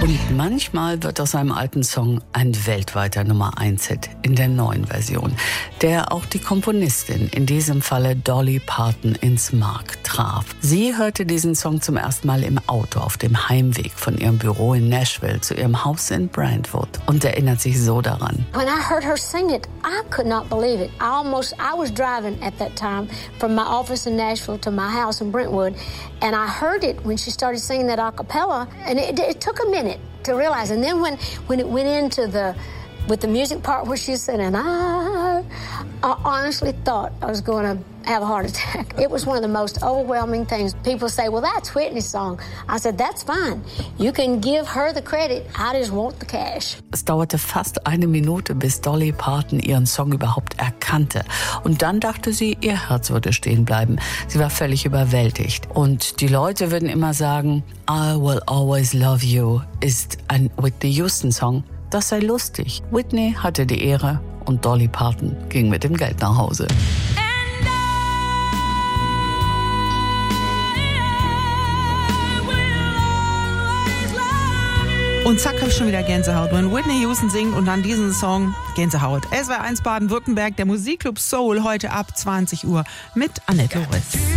Und manchmal wird aus einem alten Song ein weltweiter Nummer-1-Hit in der neuen Version, der auch die Komponistin, in diesem Falle Dolly Parton, ins Mark traf. Sie hörte diesen Song zum ersten Mal im Auto auf dem Heimweg von ihrem Büro in Nashville zu ihrem Haus in Brentwood und erinnert sich so daran. When I heard her sing it, I could not believe it. I was driving at that time from my office in Nashville to my house in Brentwood, and I heard it when she started singing that a cappella, and it took a minute to realize. And then when it went into with the music part where she said, and I honestly thought I was going to have a heart attack. It was one of the most overwhelming things. People say, well, that's Whitney's song. I said, that's fine. You can give her the credit. I just want the cash. Es dauerte fast eine Minute, bis Dolly Parton ihren Song überhaupt erkannte. Und dann dachte sie, ihr Herz würde stehen bleiben. Sie war völlig überwältigt. Und die Leute würden immer sagen, I Will Always Love You ist ein Whitney Houston-Song. Das sei lustig. Whitney hatte die Ehre und Dolly Parton ging mit dem Geld nach Hause. Und zack, hab ich schon wieder Gänsehaut. Wenn Whitney Houston singt und dann diesen Song, Gänsehaut. SWR1 Baden-Württemberg, der Musikclub Soul, heute ab 20 Uhr mit Annette Loris.